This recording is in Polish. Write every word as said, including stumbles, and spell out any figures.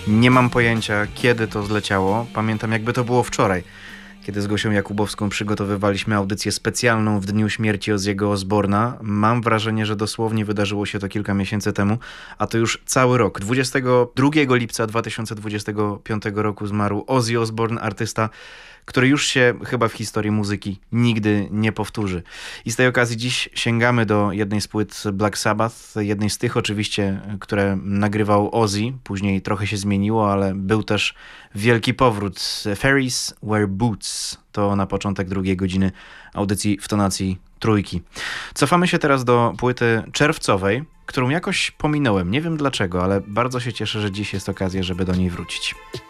Nie mam pojęcia, kiedy to zleciało. Pamiętam, jakby to było wczoraj, kiedy z Gosią Jakubowską przygotowywaliśmy audycję specjalną w dniu śmierci Ozzy'ego Osbourna. Mam wrażenie, że dosłownie wydarzyło się to kilka miesięcy temu, a to już cały rok. dwudziestego drugiego lipca dwa tysiące dwudziestego piątego roku zmarł Ozzy Osbourne, artysta, który już się chyba w historii muzyki nigdy nie powtórzy. I z tej okazji dziś sięgamy do jednej z płyt Black Sabbath, jednej z tych oczywiście, które nagrywał Ozzy. Później trochę się zmieniło, ale był też wielki powrót. Fairies Wear Boots to na początek drugiej godziny audycji w tonacji trójki. Cofamy się teraz do płyty czerwcowej, którą jakoś pominąłem. Nie wiem dlaczego, ale bardzo się cieszę, że dziś jest okazja, żeby do niej wrócić.